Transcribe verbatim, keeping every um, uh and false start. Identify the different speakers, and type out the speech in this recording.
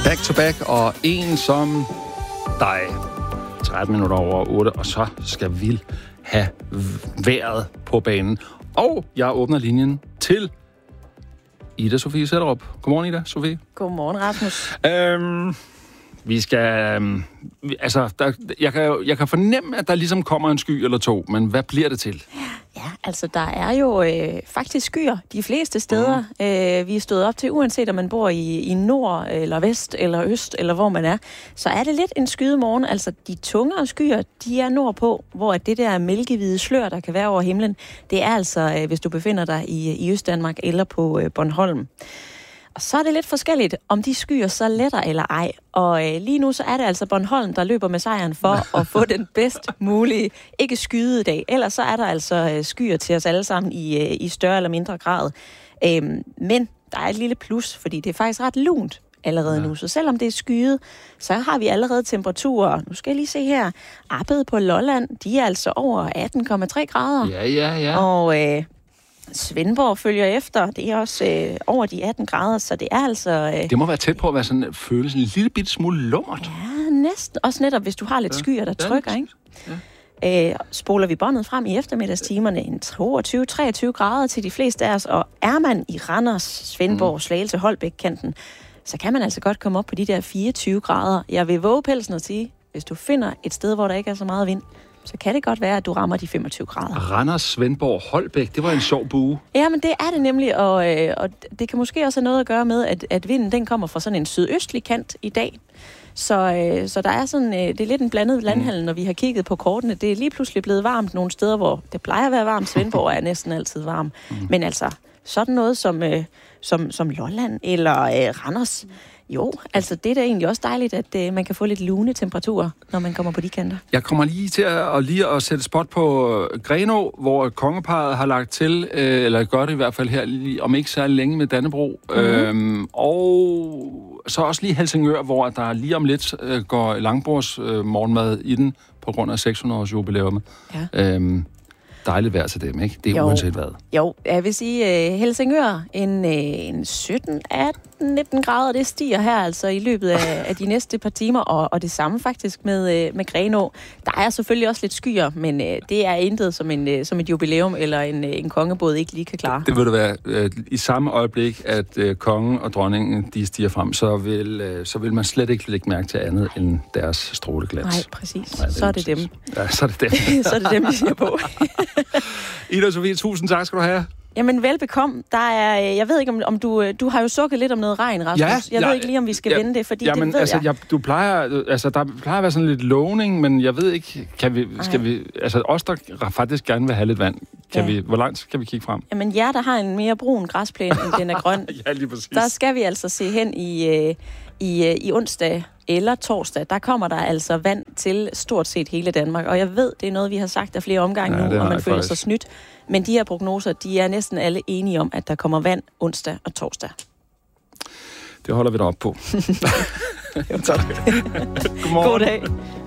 Speaker 1: Back to back, og en som dig. tretten minutter over otte, og så skal vi have vejret på banen. Og jeg åbner linjen til Ida Sofie Sætterup. Godmorgen, Ida Sofie.
Speaker 2: Godmorgen, Rasmus.
Speaker 1: Øhm, vi skal... Øhm, altså, der, jeg, kan, jeg kan fornemme, at der ligesom kommer en sky eller to, men hvad bliver det til?
Speaker 2: Ja, altså der er jo øh, faktisk skyer de fleste steder. Mm. Øh, vi er stået op til, uanset om man bor i, i nord, eller vest, eller øst, eller hvor man er, så er det lidt en skyet morgen. Altså de tungere skyer, de er nordpå, hvor det der mælkehvide slør, der kan være over himlen, det er altså, øh, hvis du befinder dig i, i Østdanmark eller på øh, Bornholm. Og så er det lidt forskelligt, om de skyer så letter eller ej. Og øh, lige nu så er det altså Bornholm, der løber med sejren for at få den bedst mulige, ikke skyede dag. Ellers så er der altså øh, skyer til os alle sammen i, øh, i større eller mindre grad. Øhm, men der er et lille plus, fordi det er faktisk ret lunt allerede ja. nu. Så selvom det er skyet, så har vi allerede temperaturer. Nu skal jeg lige se her. Appet på Lolland, de er altså over atten komma tre grader.
Speaker 1: Ja, ja, ja.
Speaker 2: Og... Øh, Svendborg følger efter. Det er også øh, over de atten grader, så det er altså... Øh,
Speaker 1: det må være tæt på at være sådan, føles en lille bitte smule lummert.
Speaker 2: Ja, næsten. Også netop, hvis du har lidt ja. skyer, der trykker, ikke? Ja. Øh, spoler vi båndet frem i eftermiddagstimerne, en toogtyve til treogtyve grader til de fleste af os, og er man i Randers, Svendborg, mm. Slagelse, Holbæk-kanten, så kan man altså godt komme op på de der fireogtyve grader. Jeg vil våge pelsen at sige, hvis du finder et sted, hvor der ikke er så meget vind, så kan det godt være, at du rammer de femogtyve grader.
Speaker 1: Randers, Svendborg, Holbæk, det var en sjov bue.
Speaker 2: Ja, men det er det nemlig, og, øh, og det kan måske også have noget at gøre med, at, at vinden den kommer fra sådan en sydøstlig kant i dag. Så, øh, så der er sådan, øh, det er lidt en blandet landhandel, når vi har kigget på kortene. Det er lige pludselig blevet varmt nogle steder, hvor det plejer at være varmt. Svendborg er næsten altid varm. Mm. Men altså, sådan noget som, øh, som, som Lolland eller øh, Randers... Jo, altså det er da egentlig også dejligt, at øh, man kan få lidt lune temperaturer, når man kommer på de kanter.
Speaker 1: Jeg kommer lige til at, at, lige at sætte spot på Grenaa, hvor kongeparret har lagt til, øh, eller gør det i hvert fald her, lige, om ikke særlig længe med Dannebro. Mm-hmm. Øhm, og så også lige Helsingør, hvor der lige om lidt øh, går langbords øh, morgenmad i den, på grund af seks hundrede års jubilæum. Ja. Øhm, dejligt vejr til dem, ikke? Det er jo uanset hvad.
Speaker 2: Jo, jeg vil sige, uh, Helsingør, en, uh, en sytten, atten, nitten grader, det stiger her altså i løbet af, af de næste par timer, og, og det samme faktisk med, uh, med Grenaa. Der er selvfølgelig også lidt skyer, men uh, det er intet som, en, uh, som et jubilæum eller en, uh, en kongebåd ikke lige kan klare.
Speaker 1: Det, det vil det være. Uh, I samme øjeblik, at uh, kongen og dronningen, de stiger frem, så vil, uh, så vil man slet ikke lægge mærke til andet end deres stråleglans.
Speaker 2: Nej, præcis. Nej, så er det
Speaker 1: præcis.
Speaker 2: dem.
Speaker 1: Ja, så er det dem.
Speaker 2: så er det dem, vi siger på.
Speaker 1: Ida Sofie, tusind tak skal du have.
Speaker 2: Jamen, velbekomme. Der er, jeg ved ikke, om, om du, du har jo sukket lidt om noget regn, Rasmus.
Speaker 1: Ja,
Speaker 2: jeg
Speaker 1: ja,
Speaker 2: ved ikke lige, om vi skal
Speaker 1: ja,
Speaker 2: vende det, fordi
Speaker 1: jamen,
Speaker 2: det ved
Speaker 1: altså,
Speaker 2: jeg.
Speaker 1: jeg. Du plejer, altså, der plejer at være sådan lidt lovning, men jeg ved ikke, kan vi, skal vi, altså os, der faktisk gerne vil have lidt vand, kan ja. vi, hvor langt kan vi kigge frem?
Speaker 2: Jamen, jer, der har en mere brun græsplæne, end den er grøn,
Speaker 1: ja, lige præcis.
Speaker 2: Der skal vi altså se hen i, i, i onsdag eller torsdag. Der kommer der altså vand til stort set hele Danmark, og jeg ved, det er noget, vi har sagt af flere omgange ja, nu, og man føler sig snydt. Men de her prognoser, de er næsten alle enige om, at der kommer vand onsdag og torsdag.
Speaker 1: Det holder vi da op på.
Speaker 2: Jo, tak.
Speaker 1: Godmorgen.
Speaker 2: God dag.